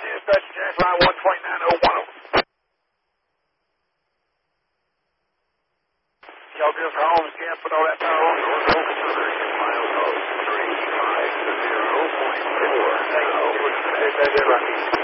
dispatch, gas line 129.010. Y'all just Holmes can't put all that power on. North Oak 3 miles 350.4. Thank you.